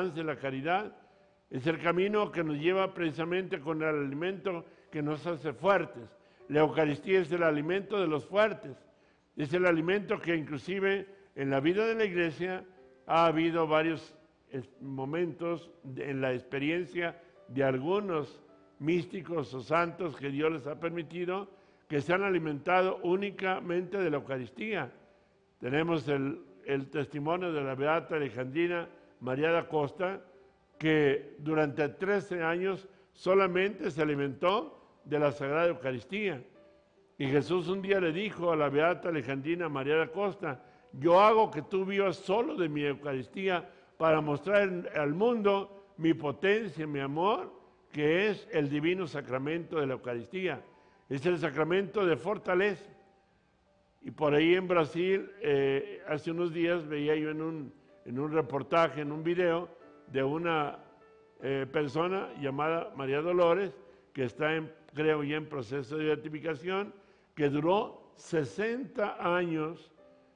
esperanza y la caridad. Es el camino que nos lleva precisamente con el alimento que nos hace fuertes. La Eucaristía es el alimento de los fuertes. Es el alimento que inclusive en la vida de la Iglesia ha habido varios momentos en la experiencia de algunos místicos o santos que Dios les ha permitido que se han alimentado únicamente de la Eucaristía. Tenemos el testimonio de la beata alejandrina María da Costa, que durante 13 años solamente se alimentó de la Sagrada Eucaristía. Y Jesús un día le dijo a la beata alejandrina María da Costa: yo hago que tú vivas solo de mi Eucaristía para mostrar al mundo mi potencia, mi amor, que es el divino sacramento de la Eucaristía. Es el sacramento de fortaleza. Y por ahí en Brasil, hace unos días veía yo en un reportaje, en un video, de una persona llamada María Dolores, que está, creo ya, en proceso de beatificación, que duró 60 años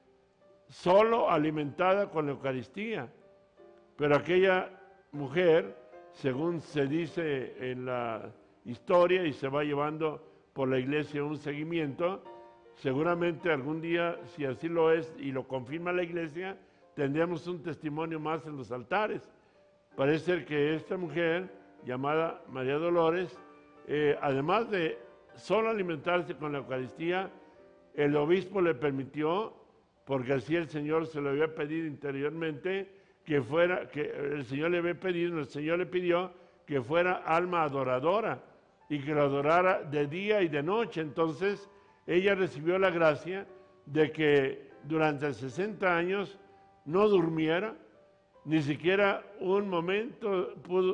solo alimentada con la Eucaristía. Pero aquella mujer, según se dice en la historia y se va llevando por la Iglesia un seguimiento, seguramente algún día, si así lo es y lo confirma la Iglesia, tendremos un testimonio más en los altares. Parece ser que esta mujer, llamada María Dolores, además de solo alimentarse con la Eucaristía, el obispo le permitió, porque así el Señor se lo había pedido interiormente, que el Señor le había pedido, el Señor le pidió que fuera alma adoradora y que lo adorara de día y de noche. Entonces ella recibió la gracia de que durante 60 años no durmiera, ni siquiera un momento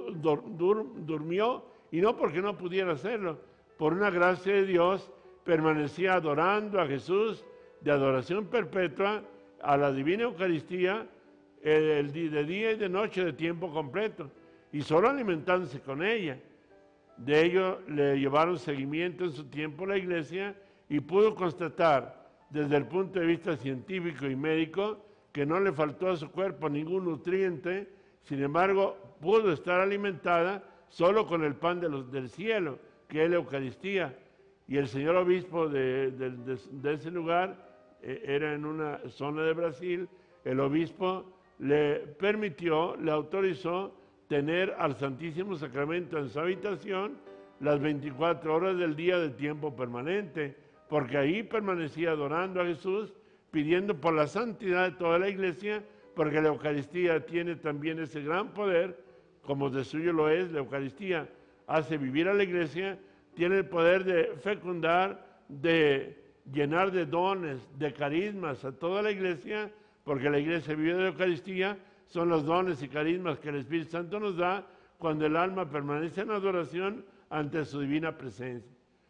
durmió, y no porque no pudiera hacerlo, por una gracia de Dios permanecía adorando a Jesús de adoración perpetua, a la Divina Eucaristía, de día y de noche, de tiempo completo, y solo alimentándose con ella. De ello le llevaron seguimiento en su tiempo la Iglesia y pudo constatar desde el punto de vista científico y médico que no le faltó a su cuerpo ningún nutriente. Sin embargo, pudo estar alimentada solo con el pan del cielo, que es la Eucaristía. Y el señor obispo de ese lugar, era en una zona de Brasil, el obispo le permitió, le autorizó tener al Santísimo Sacramento en su habitación las 24 horas del día de tiempo permanente, porque ahí permanecía adorando a Jesús, pidiendo por la santidad de toda la Iglesia, porque la Eucaristía tiene también ese gran poder, como de suyo lo es. La Eucaristía hace vivir a la Iglesia, tiene el poder de fecundar, de llenar de dones, de carismas a toda la Iglesia, porque la Iglesia vive de la Eucaristía. Son los dones y carismas que el Espíritu Santo nos da cuando el alma permanece en adoración ante su divina presencia.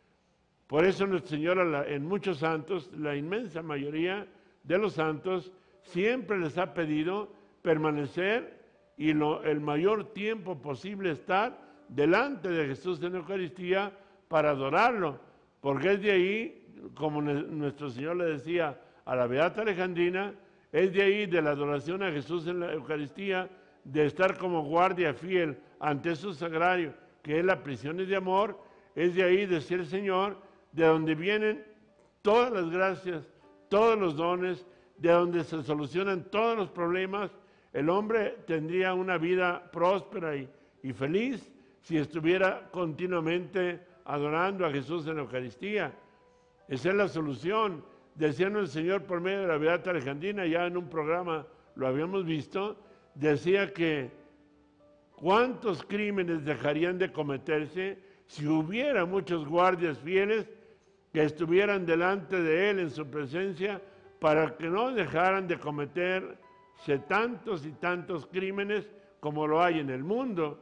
Por eso nuestro Señor en muchos santos, la inmensa mayoría de los santos, siempre les ha pedido permanecer y el mayor tiempo posible estar delante de Jesús en la Eucaristía para adorarlo, porque es de ahí, como nuestro Señor le decía a la beata alejandrina, es de ahí, de la adoración a Jesús en la Eucaristía, de estar como guardia fiel ante su sagrario, que es la prisión de amor. Es de ahí, decía el Señor, de donde vienen todas las gracias, todos los dones, de donde se solucionan todos los problemas. El hombre tendría una vida próspera y feliz si estuviera continuamente adorando a Jesús en la Eucaristía. Esa es la solución. Decía el Señor por medio de la beata alejandrina, ya en un programa lo habíamos visto, decía que cuántos crímenes dejarían de cometerse si hubiera muchos guardias fieles que estuvieran delante de Él en su presencia, para que no dejaran de cometerse tantos y tantos crímenes como lo hay en el mundo.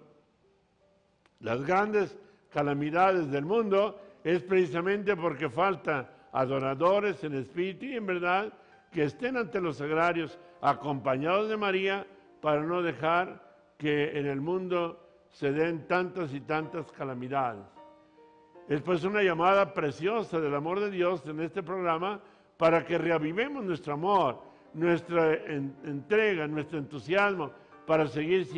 Las grandes calamidades del mundo es precisamente porque falta adoradores en espíritu y en verdad, que estén ante los sagrarios acompañados de María, para no dejar que en el mundo se den tantas y tantas calamidades. Es pues una llamada preciosa del amor de Dios en este programa, para que reavivemos nuestro amor, nuestra entrega, nuestro entusiasmo, para seguir siendo